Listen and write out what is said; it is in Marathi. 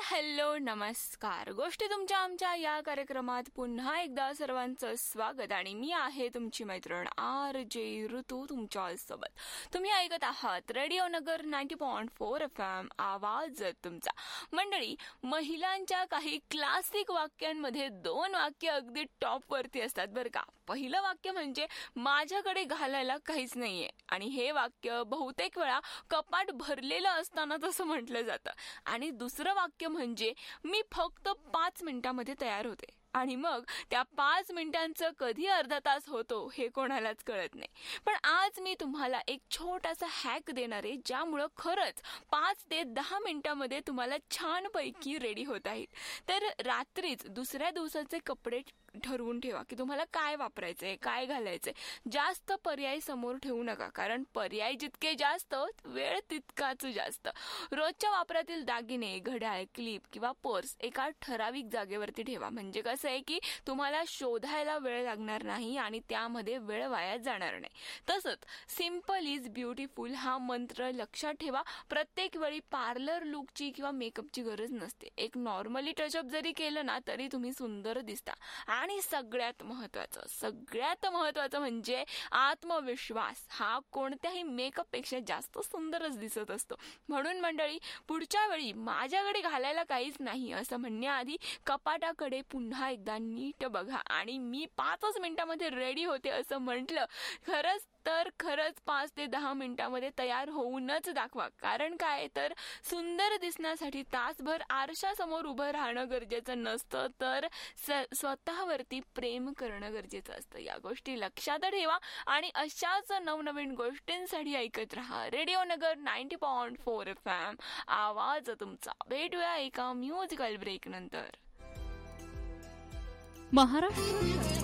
हॅलो नमस्कार. गोष्टी तुमच्या आमच्या या कार्यक्रमात पुन्हा एकदा सर्वांचं स्वागत. आणि मी आहे तुमची मैत्रीण RJ ऋतू तुमच्या सोबत. तुम्ही ऐकत आहात रेडिओ नगर 90.4 FM आवाज तुमचा. मंडळी, महिलांच्या काही क्लासिक वाक्यांमध्ये 2 वाक्य अगदी टॉप वरती असतात बरं का. पहिलं वाक्य म्हणजे माझ्याकडे घालायला काहीच नाहीये, आणि हे वाक्य बहुतेक वेळा कपाट भरलेलं असताना तसं म्हटलं जातं. आणि दुसरं वाक्य म्हणजे मी फक्त 5 मिनिटांमध्ये तयार होते, आणि मग त्या 5 मिनिटांचं कधी अर्धा तास होतो हे कोणालाच कळत नाही. पण आज मी तुम्हाला एक छोटासा हॅक देणार आहे, ज्यामुळं खरंच 5 ते 10 मिनिटांमध्ये तुम्हाला छानपैकी रेडी होता येईल. तर रात्रीच दुसऱ्या दिवसाचे कपडे ठरवून ठेवा की तुम्हाला काय वापरायचंय, काय घालायचंय. जास्त पर्याय समोर ठेवू नका, कारण पर्याय जितके जास्त वेळ तितकाच जास्त. रोजच्या वापरातील दागिने, घड्याळ, क्लिप किंवा पर्स एका ठराविक जागेवरती ठेवा. म्हणजे कसं आहे की तुम्हाला शोधायला वेळ लागणार नाही आणि त्यामध्ये वेळ वाया जाणार नाही. तसंच सिम्पल इज ब्युटिफुल हा मंत्र लक्षात ठेवा. प्रत्येक वेळी पार्लर लुकची किंवा मेकअपची गरज नसते. एक नॉर्मली टचअप जरी केलं ना तरी तुम्ही सुंदर दिसता. आणि सगळ्यात महत्वाचं म्हणजे आत्मविश्वास हा कोणत्याही मेकअप पेक्षा जास्त सुंदरच दिसत असतो. म्हणून मंडळी, पुढच्या वेळी माझ्याकडे घालायला काहीच नाही असं म्हणण्याआधी कपाटाकडे पुन्हा एकदा नीट बघा आणि मी 5 मिनिटांमध्ये रेडी होते असं म्हटलं खरंच 5 ते 10 मिनिटांमध्ये तयार होऊनच दाखवा. कारण काय तर सुंदर दिसण्यासाठी तासभर आरशासमोर उभं राहणं गरजेचं नसतं, तर स्वतःवरती प्रेम करणं गरजेचं असतं. या गोष्टी लक्षात ठेवा आणि अशाच नवनवीन गोष्टींसाठी ऐकत राहा रेडिओ नगर 90.4 FM आवाज तुमचा. भेटूया एका म्युझिकल ब्रेक नंतर. महाराष्ट्र